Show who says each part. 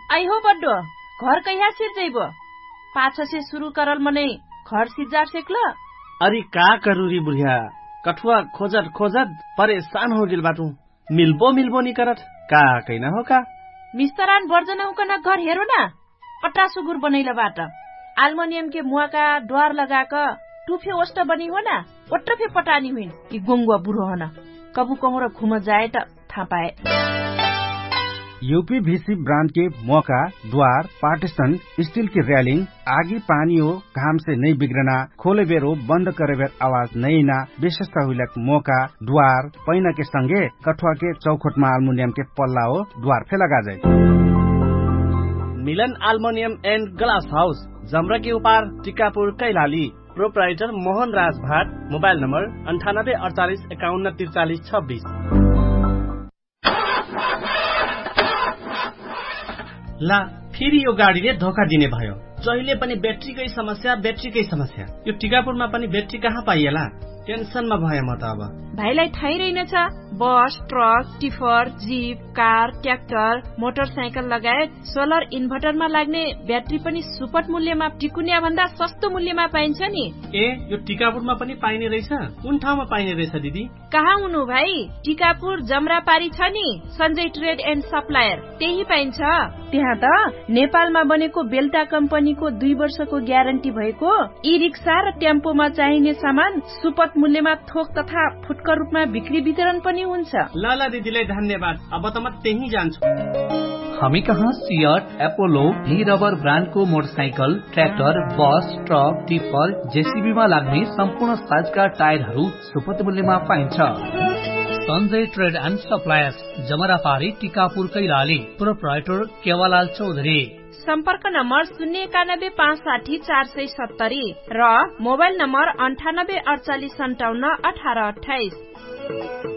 Speaker 1: I हो बड्डो घर कहिया सिर जइबो पाछा से शुरू करल मने घर सिजार सेकल।
Speaker 2: अरे का करूरी बुढ़िया कठुआ खोजत खोजत परेशान हो गेल बाटू मिल्बो नी करत का कैना हो का
Speaker 1: मिस्तरान बर्जना हुकना घर हेरो ना पट्टा सुगुर बनैला बाट एल्युमिनियम के मुआ का द्वार लगाक टुफे ओस्ट बनी हो ना ओट्रफे पटानी हुइन कि गोंगुआ बुढो हना कबू कहूँ घुम जाए त थाहा पाए।
Speaker 3: यूपीवीसी ब्रांड के मौका द्वार पार्टीशन स्टील की रेलिंग आगी पानी हो घाम से नहीं बिगड़ना खोले बेर हो बंद करे बेर आवाज नहीं ना विशेषता हुई मौका द्वार पैना के संगे कठुआ के चौखट में एल्युमिनियम के पल्ला हो द्वार फे लगा जाए।
Speaker 2: मिलन एल्युमिनियम एंड ग्लास हाउस जमरा के उपार टिकापुर कैलाली प्रोप्राइटर मोहन राज भाट मोबाइल नंबर 9848514326। ला फेरि यो गाडीले धोका दिने भयो जहिले पनि ब्याट्रीकै समस्या यो टिकापुरमा पनि ब्याट्री कहाँ पाइएला टेन्सनमा भए म त अब
Speaker 1: भाइलाई थाहै रहेनछ bus truck tipper jeep car tractor motorcycle लगायत सोलर इन्भर्टरमा लाग्ने ब्याट्री पनि सुपथ मूल्यमा टिकुनिया भन्दा सस्तो मूल्यमा पाइन्छ नि।
Speaker 2: ए यो टिकापुरमा पनि पाइने रहेछ कुन ठाउँमा पाइने रहेछ दिदी
Speaker 1: कहाँ हुनु भाइ टिकापुर जमरापारी छ नि सञ्जय ट्रेड एन्ड सप्लायर त्यही पाइन्छ। त्यहाँ त नेपालमा बनेको बेल्टा कम्पनीको 2 वर्षको ग्यारेन्टी भएको ई रिक्सा र टेम्पोमा चाहिने सामान सुपथ मूल्यमा थोक तथा फुटकर रूपमा बिक्री वितरण पनि हुन्छ।
Speaker 2: ल दिदीलाई धन्यवाद अब त म त्यही जान्छु।
Speaker 4: हामी कहाँ सियट एपोलो भी रबर ब्रान्डको motorcycle tractor bus truck tipper जेसीबीमा लाग्ने सम्पूर्ण साइजका टायरहरू सुपथ मूल्यमा पाइन्छ। Sanjay trade and suppliers जमरापारी Tikapur Kailali proprietor केवालाल Chaudhary
Speaker 1: सम्पर्क नम्बर 091560470 र मोबाइल नम्बर 9848571828।